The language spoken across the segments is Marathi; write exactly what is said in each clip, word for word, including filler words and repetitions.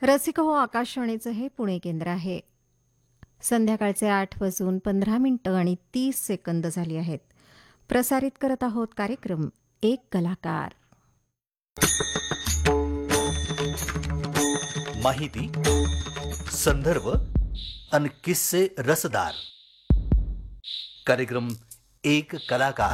रसिक हो, आकाशवाणीचं हे पुणे केंद्र आहे. संध्याकाळचे आठ वाजून पंधरा मिनिटं आणि तीस सेकंद झाली आहेत. प्रसारित करत आहोत कार्यक्रम एक कलाकार. माहिती, संदर्भ आणि किस्से रसदार. कार्यक्रम एक कलाकार.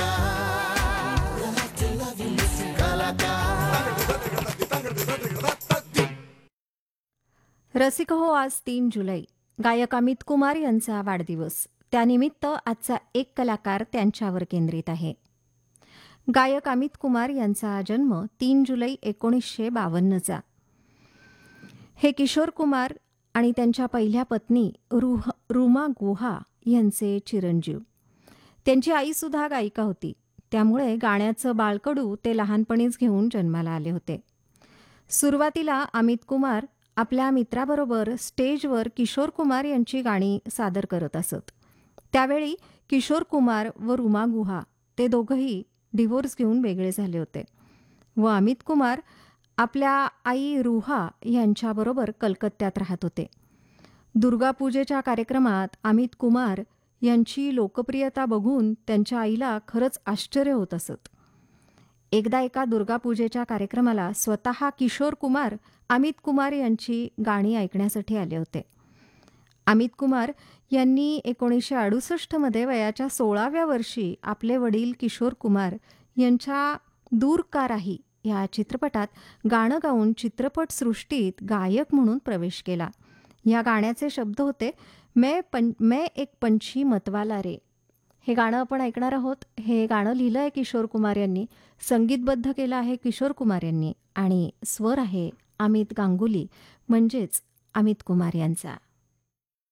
रसिक हो, आज तीन जुलै गायक अमित कुमार यांचा वाढदिवस. त्यानिमित्त आजचा एक कलाकार त्यांच्यावर केंद्रित आहे. गायक अमित कुमार यांचा जन्म तीन जुलै एकोणीसशे बावन्नचा. हे किशोर कुमार आणि त्यांच्या पहिल्या पत्नी रुह रुमा गुहा यांचे चिरंजीव. त्यांची आईसुद्धा गायिका होती, त्यामुळे गाण्याचं बाळकडू ते लहानपणीच घेऊन जन्माला आले होते. सुरुवातीला अमित कुमार आपल्या मित्राबरोबर स्टेजवर किशोर कुमार यांची गाणी सादर करत असत. त्यावेळी किशोर कुमार व रुमा गुहा ते दोघंही डिव्होर्स घेऊन वेगळे झाले होते व अमित कुमार आपल्या आई रुहा यांच्याबरोबर कलकत्त्यात राहत होते. दुर्गापूजेच्या कार्यक्रमात अमित कुमार यांची लोकप्रियता बघून त्यांच्या आईला खरंच आश्चर्य होत असत. एकदा एका दुर्गापूजेच्या कार्यक्रमाला स्वतः किशोर कुमार अमित कुमार यांची गाणी ऐकण्यासाठी आले होते. अमित कुमार यांनी एकोणीसशे अडुसष्टमध्ये वयाच्या सोळाव्या वर्षी आपले वडील किशोर कुमार यांच्या दूर का राही या चित्रपटात गाणं गाऊन चित्रपटसृष्टीत गायक म्हणून प्रवेश केला. या गाण्याचे शब्द होते, मैं पं मैं एक पंछी मतवाला रे. हे गाणं आपण ऐकणार आहोत. हे गाणं लिहिलं आहे किशोर कुमार यांनी, संगीतबद्ध केलं आहे किशोर कुमार यांनी आणि स्वर आहे अमित गांगुली म्हणजेच अमित कुमार यांचा.